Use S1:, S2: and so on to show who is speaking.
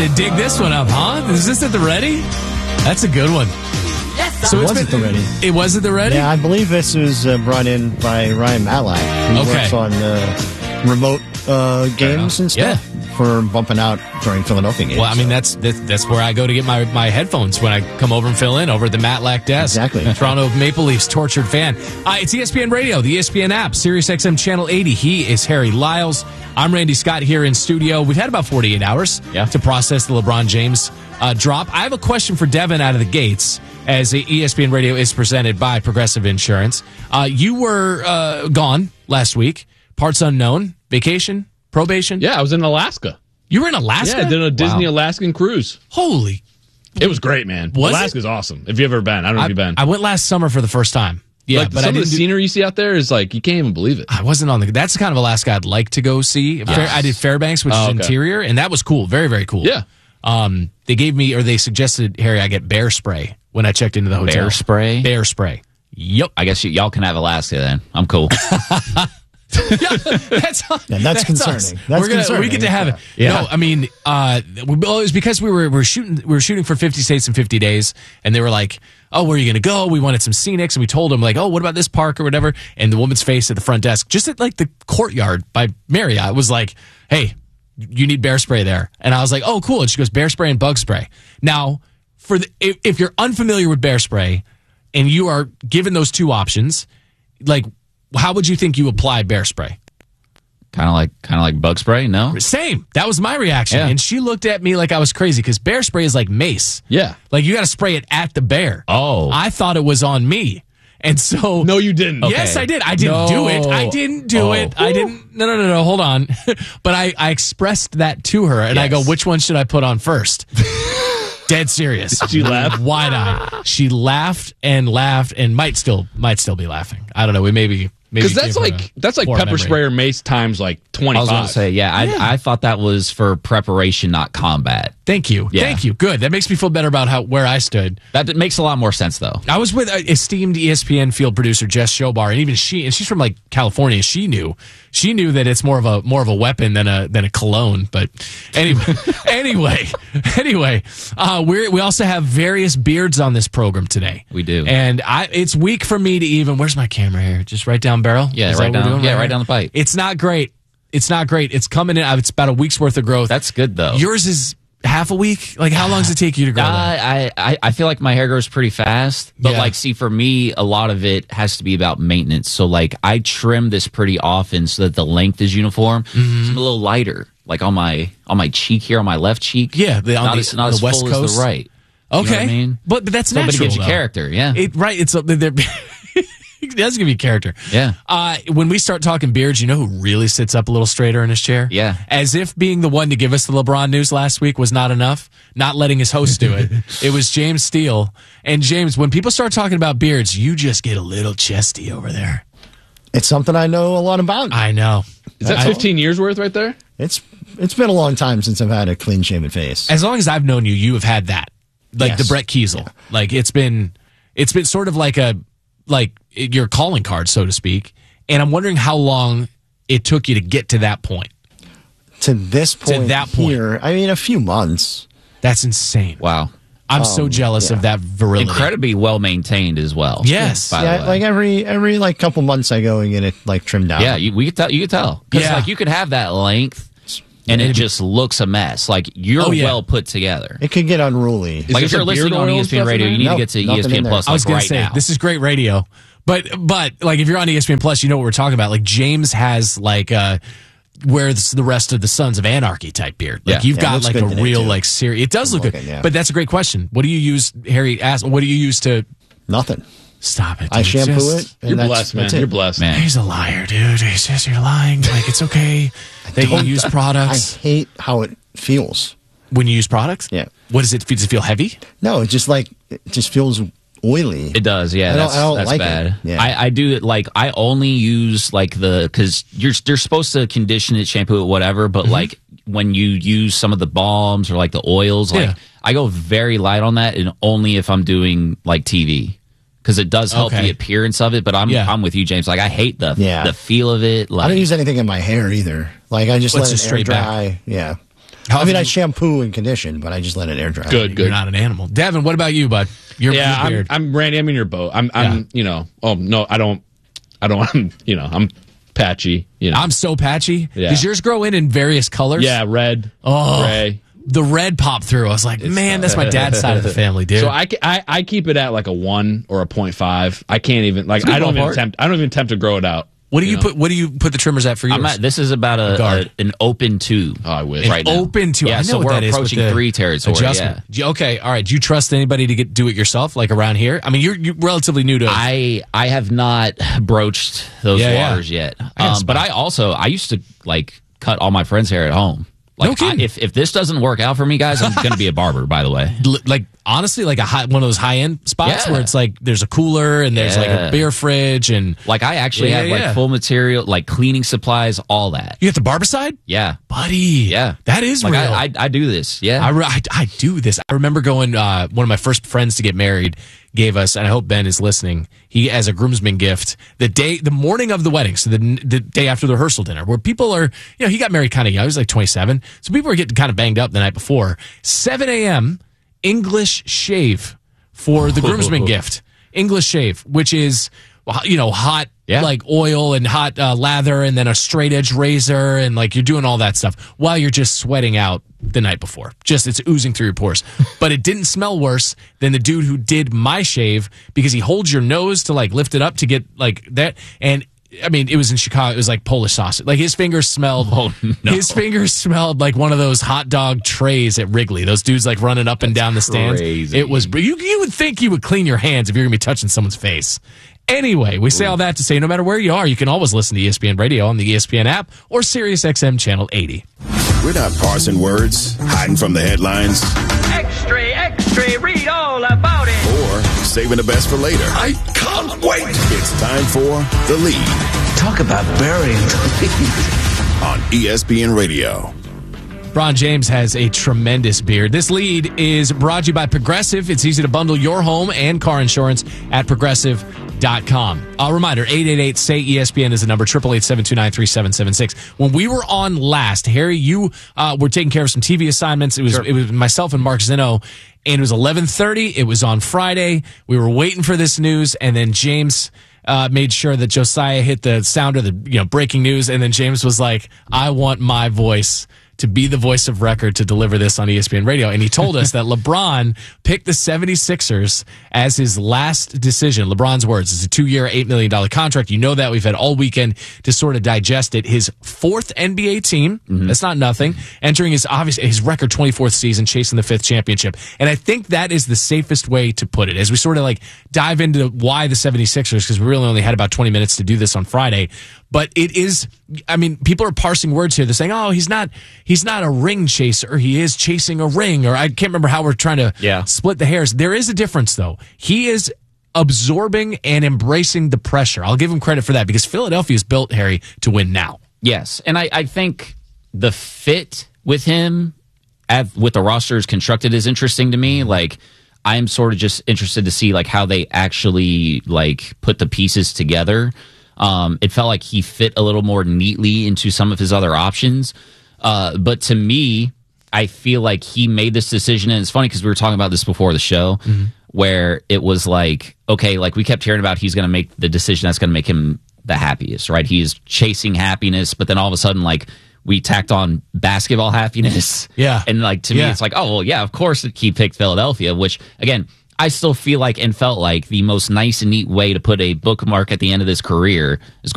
S1: to dig this one up, huh? Is this at the Ready? That's a good one.
S2: So it was at the Ready.
S1: It was at the Ready?
S2: Yeah, I believe this was brought in by Ryan Matlack, who works on remote games and stuff for bumping out during Philadelphia games.
S1: Well, I mean, that's where I go to get my headphones when I come over and fill in over at the Matlack desk.
S2: Exactly.
S1: Toronto Maple Leafs tortured fan. It's ESPN Radio, the ESPN app, SiriusXM Channel 80. He is Harry Lyles. I'm Randy Scott here in studio. We've had about 48 hours to process the LeBron James drop. I have a question for Devin out of the gates, as ESPN Radio is presented by Progressive Insurance. You were gone last week. Parts unknown. Vacation? Probation?
S3: Yeah, I was in Alaska.
S1: You were in Alaska?
S3: Yeah, I did a Disney Alaskan cruise.
S1: Holy.
S3: It was great, man. Alaska's awesome. If you've ever been. I don't know if you've been.
S1: I went last summer for the first time. Yeah,
S3: but some of the scenery you see out there is like, you can't even believe it.
S1: I wasn't on that's the kind of Alaska I'd like to go see. Yes. I did Fairbanks, which is interior, and that was cool. Very, very cool.
S3: Yeah.
S1: They suggested, Harry, I get bear spray when I checked into the hotel.
S4: Bear spray?
S1: Bear spray. Yep.
S4: I guess y'all can have Alaska then. I'm cool.
S1: That's
S2: concerning.
S1: We get to have it. Yeah. No, I mean, it was because we were shooting for 50 States in 50 days, and they were like, "Oh, where are you going to go?" We wanted some scenics, and we told them like, "Oh, what about this park or whatever?" And the woman's face at the front desk, just at like the Courtyard by Marriott, was like, "Hey, you need bear spray there," and I was like, "Oh, cool." And she goes, "Bear spray and bug spray." Now, if you're unfamiliar with bear spray, and you are given those two options, like, how would you think you apply bear spray?
S4: Kind of like bug spray, no?
S1: Same. That was my reaction.
S4: Yeah.
S1: And she looked at me like I was crazy because bear spray is like mace.
S3: Yeah.
S1: Like you got to spray it at the bear.
S4: Oh.
S1: I thought it was on me. And so.
S3: No, you didn't.
S1: Yes, I did. I didn't do it. I didn't do it. I didn't. No. Hold on. But I expressed that to her and I go, which one should I put on first? Dead serious.
S3: Did she laugh?
S1: Wide-eyed. She laughed and might still be laughing. I don't know. Maybe
S3: because that's like pepper spray or mace times like 25.
S4: I was going to say, I thought that was for preparation, not combat.
S1: Thank you.
S4: Yeah.
S1: Thank you. Good. That makes me feel better about where I stood.
S4: That makes a lot more sense, though.
S1: I was with esteemed ESPN field producer Jess Shobar, and even she's from like California. She knew that it's more of a weapon than a cologne. But anyway, we also have various beards on this program today.
S4: We do,
S1: and it's weak for me to even. Where's my camera here? Just right down barrel.
S4: Yeah, right down. Yeah, right down the pipe.
S1: It's not great. It's coming in. It's about a week's worth of growth.
S4: That's good though.
S1: Yours is half a week. Like how long does it take you to grow?
S4: I feel like my hair grows pretty fast, but for me, a lot of it has to be about maintenance. So like I trim this pretty often so that the length is uniform. Mm-hmm. So I'm a little lighter, like on my cheek here, on my left cheek.
S1: Yeah,
S4: not as
S1: West
S4: full
S1: Coast.
S4: as the right.
S1: Okay,
S4: you know what I mean,
S1: but that's natural.
S4: But it gives you character. Yeah,
S1: It does give you character.
S4: Yeah.
S1: When we start talking beards, you know who really sits up a little straighter in his chair?
S4: Yeah.
S1: As if being the one to give us the LeBron news last week was not enough, not letting his host do it. It was James Steele. And James, when people start talking about beards, you just get a little chesty over there.
S2: It's something I know a lot about.
S1: I know.
S3: Is that 15 years worth right there?
S2: It's been a long time since I've had a clean-shaven face.
S1: As long as I've known you, you have had that. Like the Brett Kiesel. Yeah. Like it's been sort of like your calling card, so to speak. And I'm wondering how long it took you to get to that point.
S2: To this point here, I mean, a few months.
S1: That's insane.
S4: Wow.
S1: I'm so jealous of that virility.
S4: Incredibly well maintained as well.
S1: Yes.
S4: By the way.
S2: Like every like couple months I go and get it like trimmed down.
S4: Yeah, you could tell. Because like you could have that length and it just looks a mess. Like you're well put together.
S2: It could get unruly.
S4: Like if you're listening on ESPN Radio, you need to get to ESPN Plus.
S1: I was going to say, this is great radio. But like if you're on ESPN Plus, you know what we're talking about. Like James has like where's the rest of the Sons of Anarchy type beard. Like you've got like a real like serious. It does look good. But that's a great question. What do you use, Harry asked, what do you use to?
S2: Nothing.
S1: Stop it. Dude.
S2: I shampoo it.
S3: You're blessed, man. You're blessed,
S4: man.
S1: He's a liar, dude. He says you're lying. Like it's okay that you use products.
S2: I hate how it feels
S1: when you use products.
S2: Yeah.
S1: What does it? Does it feel heavy?
S2: No, it just feels oily.
S4: It does, yeah.
S2: I don't
S4: that's
S2: like
S4: bad.
S2: It. Yeah.
S4: I do it like I only use like because you're supposed to condition it, shampoo it, whatever. But like when you use some of the balms or like the oils, like I go very light on that, and only if I'm doing like TV. Because it does help the appearance of it, but I'm with you, James. Like I hate the feel of it. Like,
S2: I don't use anything in my hair either. Like I just let it
S1: straight
S2: air dry.
S1: Back.
S2: Yeah. I shampoo and condition, but I just let it air dry.
S3: Good.
S1: You're not an animal. Devin, what about you, bud? Your beard.
S3: I'm Randy. I'm in your boat. I'm oh no, I don't, I'm patchy.
S1: I'm so patchy.
S3: Yeah.
S1: Does yours grow in various colors?
S3: Yeah, red, gray.
S1: The red popped through. I was like, man, that's my dad's side of the family, dude.
S3: So I keep it at like a 1 or a 0.5. I can't even I don't even attempt to grow it out.
S1: What do you put? What do you put the trimmers at for yours?
S4: This is about an open 2.
S3: Oh, I wish.
S4: Right now.
S1: Open 2.
S4: Yeah,
S1: I know
S4: so
S1: what
S4: we're
S1: that
S4: approaching
S1: is
S4: 3 territory.
S1: Adjustment. Yeah. Okay, all right. Do you trust anybody to do it yourself, like around here? I mean, you're relatively new to it.
S4: I have not broached those waters yet. But I used to like cut all my friends' hair at home. Like,
S1: no kidding.
S4: If this doesn't work out for me, guys, I'm going to be a barber. By the way,
S1: like honestly, like one of those high end spots where it's like there's a cooler and there's like a beer fridge and
S4: like I actually have like full material, like cleaning supplies, all that.
S1: You at the barber side?
S4: Yeah,
S1: buddy.
S4: Yeah,
S1: that is
S4: like
S1: real.
S4: I do this. Yeah,
S1: I do this. I remember going. One of my first friends to get married gave us, and I hope Ben is listening. He, as a groomsman gift, the morning of the wedding, so the day after the rehearsal dinner, where people are, he got married kind of young. He was like 27, so people were getting kind of banged up the night before. 7 a.m. English shave for the groomsman gift. English shave, which is hot. Yeah. Like oil and hot lather, and then a straight edge razor, and like you're doing all that stuff while you're just sweating out the night before. Just it's oozing through your pores. But it didn't smell worse than the dude who did my shave, because he holds your nose to like lift it up to get like that. And I mean, it was in Chicago. It was like Polish sausage. Like his fingers smelled. Oh, no. His fingers smelled like one of those hot dog trays at Wrigley. Those dudes like running up and down the stands.
S4: Crazy.
S1: It was. You would think you would clean your hands if you're gonna be touching someone's face. Anyway, we say all that to say no matter where you are, you can always listen to ESPN Radio on the ESPN app or SiriusXM Channel 80.
S5: We're not parsing words, hiding from the headlines.
S6: Extra, read all about it.
S5: Or saving the best for later.
S6: I can't wait.
S5: It's time for The Lead.
S6: Talk about burying the lead.
S5: On ESPN Radio.
S1: LeBron James has a tremendous beard. This lead is brought to you by Progressive. It's easy to bundle your home and car insurance at Progressive.com. A reminder, 888-SAY-ESPN is the number, 888-729-3776. When we were on last, Harry, you were taking care of some TV assignments. It was myself and Mark Zinno, and it was 11:30. It was on Friday. We were waiting for this news, and then James made sure that Josiah hit the sound of the breaking news, and then James was like, I want my voice to be the voice of record to deliver this on ESPN Radio. And he told us that LeBron picked the 76ers as his last decision. LeBron's words, it's a 2-year, $8 million contract. You know that. We've had all weekend to sort of digest it. His 4th NBA team, that's not nothing, entering his record 24th season, chasing the 5th championship. And I think that is the safest way to put it, as we sort of like dive into why the 76ers, because we really only had about 20 minutes to do this on Friday. But it is, I mean, people are parsing words here. They're saying, oh, he's not a ring chaser. He is chasing a ring. Or I can't remember how we're trying to split the hairs. There is a difference, though. He is absorbing and embracing the pressure. I'll give him credit for that, because Philadelphia is built, Harry, to win now.
S4: Yes, and I think the fit with him, with the roster is constructed, is interesting to me. Like, I'm sort of just interested to see like how they actually like put the pieces together. It felt like he fit a little more neatly into some of his other options. But to me, I feel like he made this decision. And it's funny because we were talking about this before the show, where it was like, okay, like we kept hearing about he's going to make the decision that's going to make him the happiest, right? He is chasing happiness. But then all of a sudden, like, we tacked on basketball happiness.
S1: Yeah.
S4: And like, to me, it's like, oh, well, yeah, of course he picked Philadelphia, which again, I still feel like and felt like the most nice and neat way to put a bookmark at the end of his career is